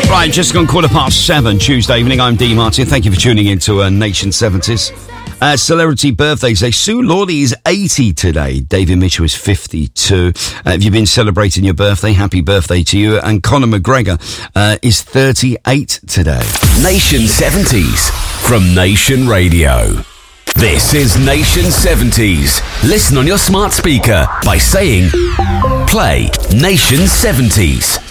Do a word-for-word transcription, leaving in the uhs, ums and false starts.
Right, just gone quarter past seven Tuesday evening. I'm Dee Martin. Thank you for tuning in to uh, Nation seventies. Uh, celebrity birthdays. Say Sue Lawley is eighty today. David Mitchell is fifty-two. Uh, have you been celebrating your birthday? Happy birthday to you. And Conor McGregor uh, is thirty-eight today. Nation seventies from Nation Radio. This is Nation seventies. Listen on your smart speaker by saying, play Nation seventies.